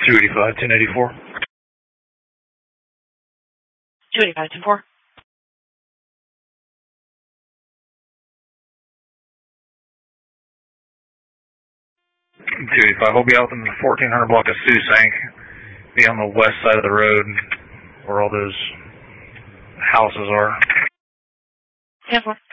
285, 1084. 285, 10-4. 285, we'll be out in the 1400 block of Susank. Be on the west side of the road where all those houses are. 10-4.